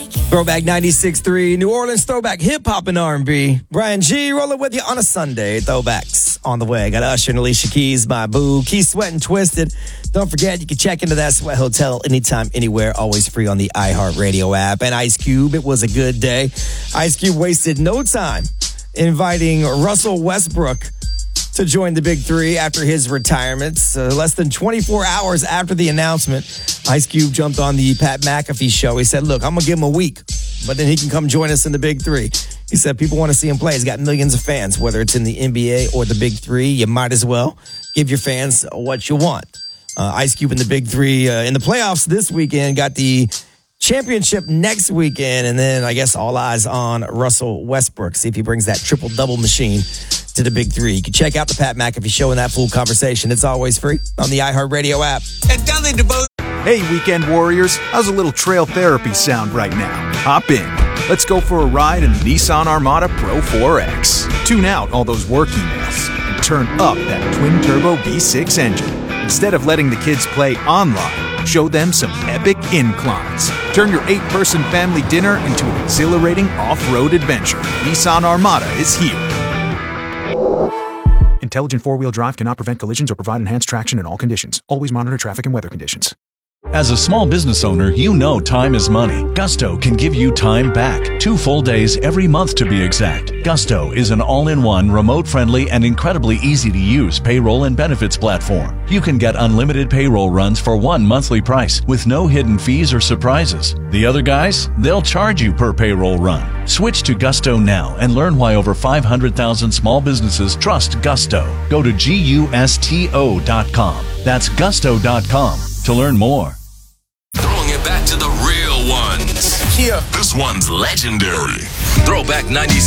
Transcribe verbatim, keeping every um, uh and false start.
Throwback ninety-six point three, New Orleans throwback hip-hop and R and B. Brian G rolling with you on a Sunday. Throwbacks on the way. Got Usher and Alicia Keys, my boo. Keys Sweat and Twisted. Don't forget, you can check into that Sweat Hotel anytime, anywhere, always free on the iHeartRadio app. And Ice Cube, it was a good day. Ice Cube wasted no time inviting Russell Westbrook to join the Big Three after his retirement. So less than twenty-four hours after the announcement, Ice Cube jumped on the Pat McAfee show. He said, look, I'm going to give him a week, but then he can come join us in the Big Three. He said people want to see him play. He's got millions of fans, whether it's in the N B A or the Big Three. You might as well give your fans what you want. Uh, Ice Cube in the Big Three uh, in the playoffs this weekend, got the championship next weekend, and then I guess all eyes on Russell Westbrook. See if he brings that triple-double machine to the Big Three. You can check out the Pat McAfee Show and that full conversation. It's always free on the iHeartRadio app. And down they devote. Hey, weekend warriors. How's a little trail therapy sound right now? Hop in. Let's go for a ride in the Nissan Armada Pro four X. Tune out all those work emails and turn up that twin-turbo V six engine. Instead of letting the kids play online, show them some epic inclines. Turn your eight-person family dinner into an exhilarating off-road adventure. Nissan Armada is here. Intelligent four-wheel drive cannot prevent collisions or provide enhanced traction in all conditions. Always monitor traffic and weather conditions. As a small business owner, you know time is money. Gusto can give you time back. Two full days every month to be exact. Gusto is an all-in-one, remote-friendly, and incredibly easy-to-use payroll and benefits platform. You can get unlimited payroll runs for one monthly price with no hidden fees or surprises. The other guys, they'll charge you per payroll run. Switch to Gusto now and learn why over five hundred thousand small businesses trust Gusto. Go to gusto dot com. That's gusto dot com to learn more. Throwing it back to the real ones. Yeah. This one's legendary. Throwback ninety-six.